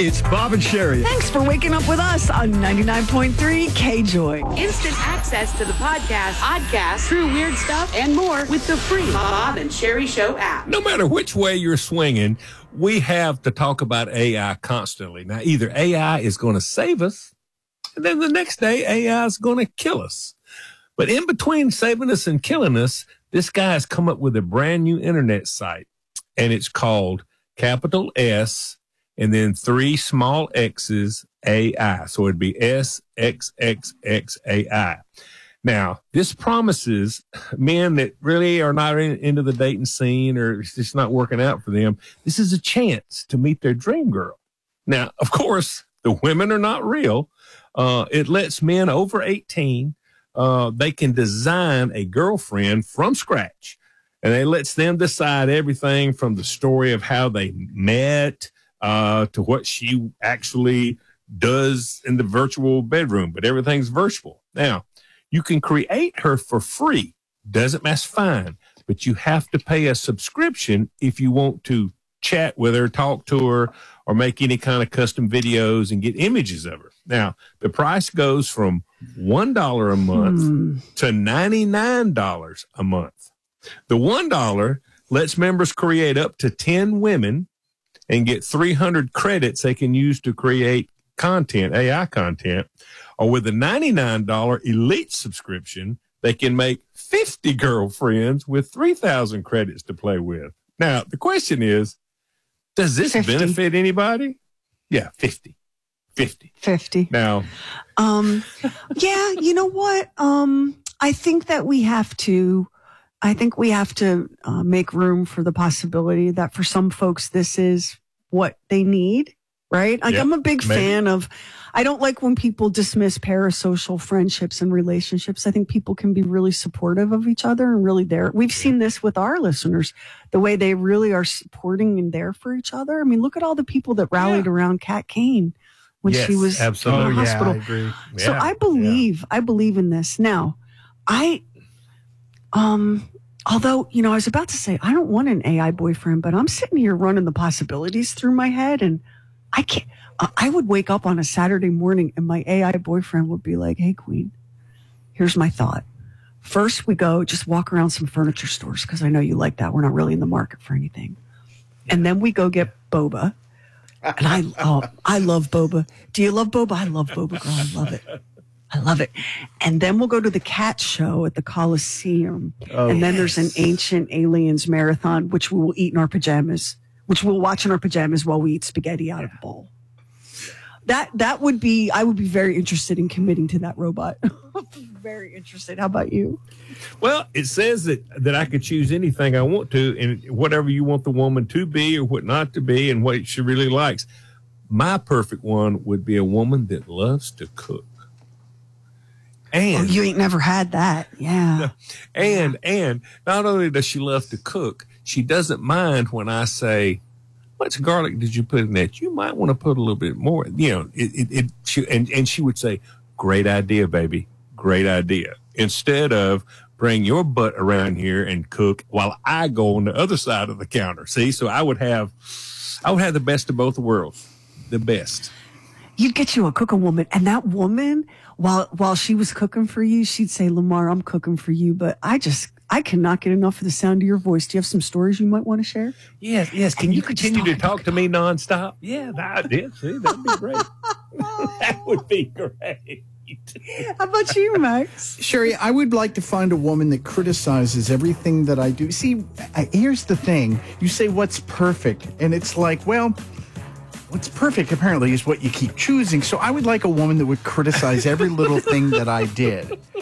It's Bob and Sherry. Thanks for waking up with us on 99.3 KJOY. Instant access to the podcast, true weird stuff, and more with the free Bob and Sherry Show app. No matter which way you're swinging, we have to talk about AI constantly. Now, either AI is going to save us, and then the next day AI is going to kill us. But in between saving us and killing us, this guy has come up with a brand new internet site, and it's called capital S and then 3 small X's AI. So it'd be SXXXAI. Now, this promises men that really are not into the dating scene or it's just not working out for them, this is a chance to meet their dream girl. Now, of course, the women are not real. It lets men over 18, they can design a girlfriend from scratch. And it lets them decide everything from the story of how they met to what she actually does in the virtual bedroom, but everything's virtual. Now, you can create her for free. Doesn't mess fine, but you have to pay a subscription if you want to chat with her, talk to her, or make any kind of custom videos and get images of her. Now, the price goes from $1 a month to $99 a month. The $1 lets members create up to 10 women and get 300 credits they can use to create content, AI content. Or with the $99 elite subscription, they can make 50 girlfriends with 3,000 credits to play with. Now, the question is, does this 50. benefit anybody? Yeah, 50. 50. Now, Yeah, you know what? I think that we have to make room for the possibility that for some folks, this is what they need, right? Like, Yep, I'm a big maybe. fan of, I don't like when people dismiss parasocial friendships and relationships. I think people can be really supportive of each other and really there. We've seen this with our listeners, the way they really are supporting and there for each other. I mean, look at all the people that rallied around Kat Kane when she was absolutely. in the hospital. I agree. So I believe in this. Now, although, I was about to say, I don't want an AI boyfriend, but I'm sitting here running the possibilities through my head and I can't, I would wake up on a Saturday morning and my AI boyfriend would be like, hey, Queen, here's my thought. First, we go just walk around some furniture stores because I know you like that. We're not really in the market for anything. And then we go get boba. And I love boba. Do you love boba? I love boba, girl. I love it. And then we'll go to the cat show at the Coliseum. And then there's an Ancient Aliens marathon, which we will eat in our pajamas, which we'll watch in our pajamas while we eat spaghetti out of a bowl. That would be, I would be very interested in committing to that robot. Very interested. How about you? Well, it says that I could choose anything I want to and whatever you want the woman to be or what not to be and what she really likes. My perfect one would be a woman that loves to cook. And you ain't never had that. Yeah. And not only does she love to cook, she doesn't mind when I say, "How much garlic did you put in that? You might want to put a little bit more." She would say, "Great idea, baby. Great idea." Instead of bring your butt around here and cook while I go on the other side of the counter. See, so I would have the best of both worlds. The best. You'd get you a cooking woman, and that woman, while she was cooking for you, she'd say, "Lamar, I'm cooking for you, but I cannot get enough of the sound of your voice. Do you have some stories you might want to share?" Yes. Can you continue to talk to me nonstop? Yeah, I did. See, that'd be great. That would be great. How about you, Max? Sherry, I would like to find a woman that criticizes everything that I do. See, here's the thing. You say, what's perfect? And it's like, well, what's perfect apparently is what you keep choosing. So I would like a woman that would criticize every little thing that I did.